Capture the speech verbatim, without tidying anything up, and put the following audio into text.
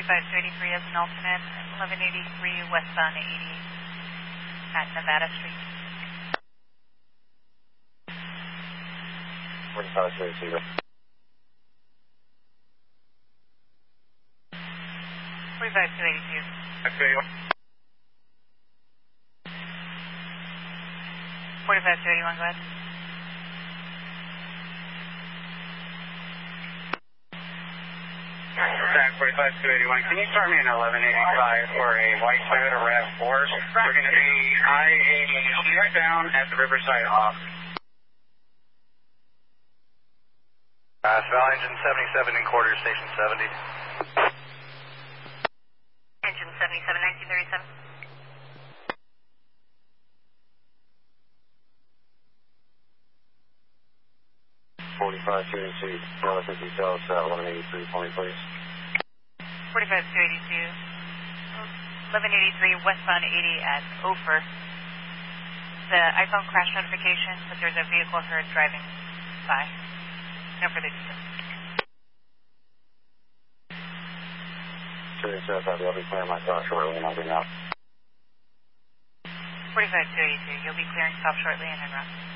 forty-five two eighty-three as an alternate, eleven eighty-three westbound eighty at Nevada Street. forty-five two eighty-three. forty-five two eighty-two. Okay. forty-five two eighty-one, go ahead. forty-five two eighty-one, can you start me an eleven eighty-five for a white Toyota RAV four? We're going to be I eighty eastbound at the Riverside off. Uh, Val engine seventy-seven in quarter, station seventy. Engine seventy-seven, nineteen thirty-seven. forty-five two eighty-two, relative details, uh, eleven eighty-three, for me, please. forty-five two eighty-two, eleven eighty-three westbound eighty at Ophir. The iPhone crash notification, but there's a vehicle heard driving by. No further details. two eighty-seven, I'll be clearing my car shortly and I'll be out. forty-five two eighty-two, you'll be clearing stop shortly and en route.